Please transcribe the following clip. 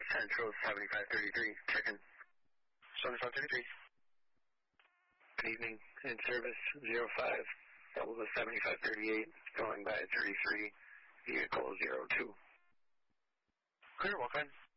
Central 7533, check-in. 7533. Good evening, in service 05, double the 7538, going by 33, vehicle 02. Clear, walk in.